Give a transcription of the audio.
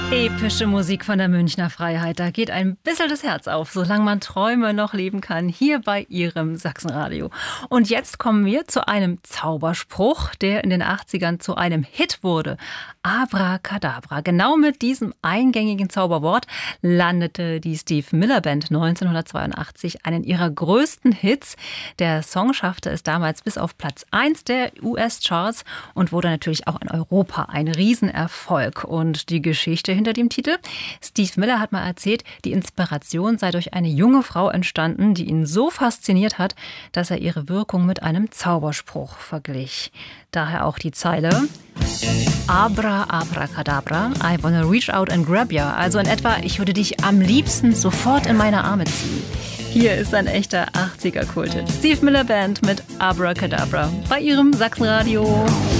Epische Musik von der Münchner Freiheit. Da geht ein bisschen das Herz auf, solange man Träume noch leben kann, hier bei Ihrem Sachsenradio. Und jetzt kommen wir zu einem Zauberspruch, der in den 80ern zu einem Hit wurde. Abracadabra. Genau mit diesem eingängigen Zauberwort landete die Steve Miller Band 1982 einen ihrer größten Hits. Der Song schaffte es damals bis auf Platz 1 der US-Charts und wurde natürlich auch in Europa ein Riesenerfolg. Und die Geschichte hinter dem Titel: Steve Miller hat mal erzählt, die Inspiration sei durch eine junge Frau entstanden, die ihn so fasziniert hat, dass er ihre Wirkung mit einem Zauberspruch verglich. Daher auch die Zeile Abra, abracadabra, I wanna reach out and grab ya. Also in etwa, ich würde dich am liebsten sofort in meine Arme ziehen. Hier ist ein echter 80er-Kult. Steve Miller Band mit Abracadabra bei Ihrem Sachsenradio.